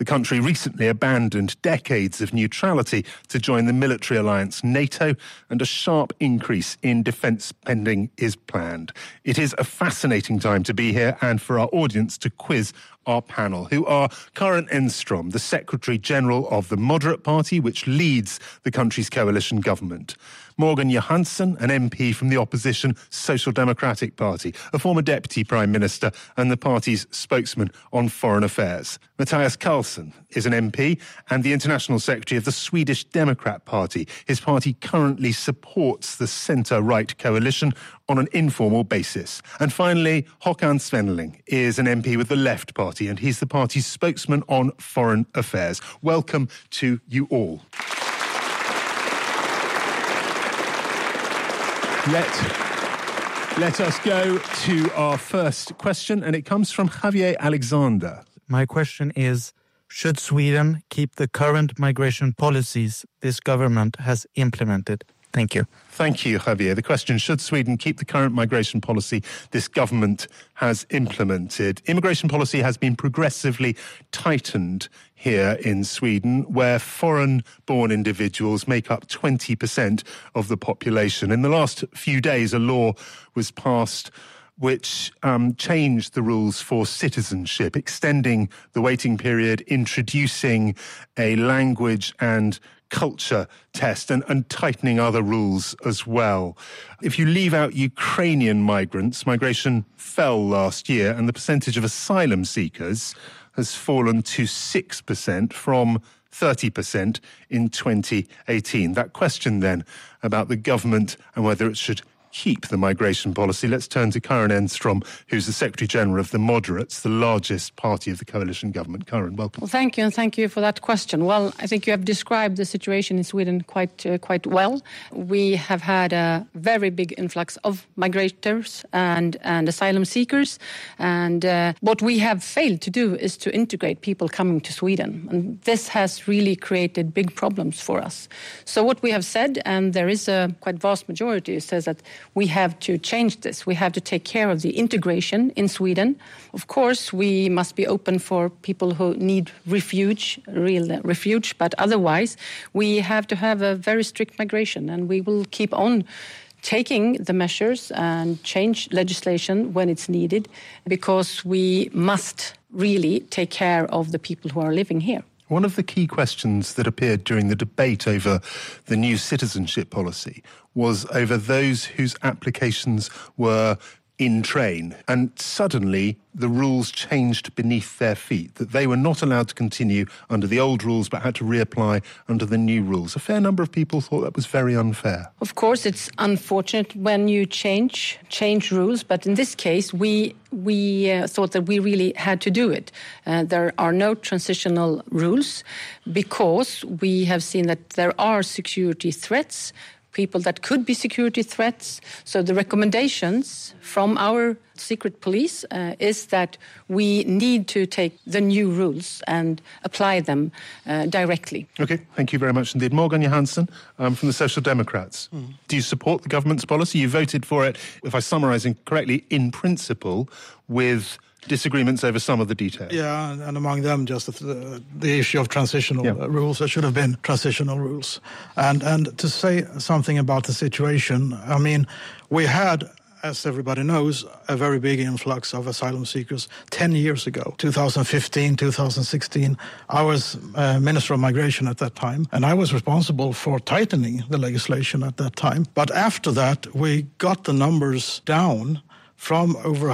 The country recently abandoned decades of neutrality to join the military alliance NATO, and a sharp increase in defence spending is planned. It is a fascinating time to be here and for our audience to quiz our panel, who are Karin Enstrom, the Secretary-General of the Moderate Party, which leads the country's coalition government. Morgan Johansson, an MP from the opposition Social Democratic Party, a former Deputy Prime Minister and the party's spokesman on foreign affairs. Mattias Karlsson is an MP and the International Secretary of the Swedish Democrat Party. His party currently supports the centre-right coalition on an informal basis. And finally, Håkan Svenneling is an MP with the Left Party, and he's the party's spokesman on foreign affairs. Welcome to you all. Let us go to our first question, and it comes from Javier Alexander. My question is, should Sweden keep the current migration policies this government has implemented? Thank you. Thank you, Javier. The question, should Sweden keep the current migration policy this government has implemented? Immigration policy has been progressively tightened here in Sweden, where foreign-born individuals make up 20% of the population. In the last few days, a law was passed which changed the rules for citizenship, extending the waiting period, introducing a language and culture test and tightening other rules as well. If you leave out Ukrainian migrants, migration fell last year and the percentage of asylum seekers has fallen to 6% from 30% in 2018. That question then about the government and whether it should keep the migration policy. Let's turn to Karin Enstrom, who's the Secretary-General of the Moderates, the largest party of the coalition government. Karin, welcome. Well, thank you, and thank you for that question. Well, I think you have described the situation in Sweden quite well. We have had a very big influx of migrators and asylum seekers, and what we have failed to do is to integrate people coming to Sweden, and this has really created big problems for us. So what we have said, and there is a quite vast majority, says that we have to change this. We have to take care of the integration in Sweden. Of course, we must be open for people who need real refuge, but otherwise we have to have a very strict migration, and we will keep on taking the measures and change legislation when it's needed, because we must really take care of the people who are living here. One of the key questions that appeared during the debate over the new citizenship policy was over those whose applications were in train, and suddenly the rules changed beneath their feet, that they were not allowed to continue under the old rules but had to reapply under the new rules. A fair number of people thought that was very unfair. Of course, it's unfortunate when you change rules, but in this case, we thought that we really had to do it. There are no transitional rules because we have seen that there are security threats, people that could be security threats. So the recommendations from our secret police is that we need to take the new rules and apply them directly. OK, thank you very much indeed. Morgan Johansson from the Social Democrats. Do you support the government's policy? You voted for it, if I'm summarising correctly, in principle, with disagreements over some of the details. Yeah, and among them just the issue of transitional rules. There should have been transitional rules. And to say something about the situation, I mean, we had, as everybody knows, a very big influx of asylum seekers 10 years ago, 2015, 2016. I was Minister of Migration at that time, and I was responsible for tightening the legislation at that time. But after that, we got the numbers down from over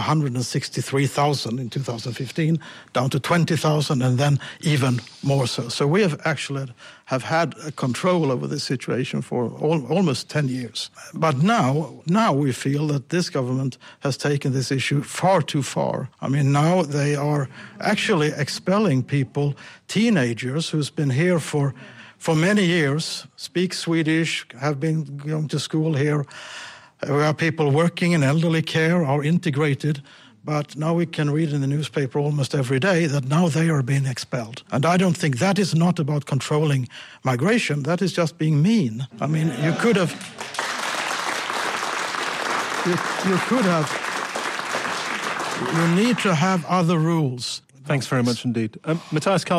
163,000 in 2015 down to 20,000, and then even more so. So we have actually had a control over this situation for almost 10 years. But now we feel that this government has taken this issue far too far. I mean, now they are actually expelling people, teenagers who's been here for many years, speak Swedish, have been going to school here. We have people working in elderly care, are integrated, but now we can read in the newspaper almost every day that now they are being expelled. And I don't think that is not about controlling migration, that is just being mean. I mean, you need to have other rules. Thanks very much indeed. Mattias Karlsson.